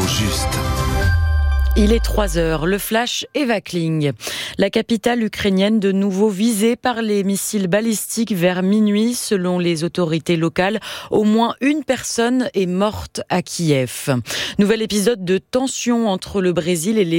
juste. Il est 3h, le flash Eva Kling. La capitale ukrainienne de nouveau visée par les missiles balistiques vers minuit. Selon les autorités locales, au moins une personne est morte à Kiev. Nouvel épisode de tension entre le Brésil et les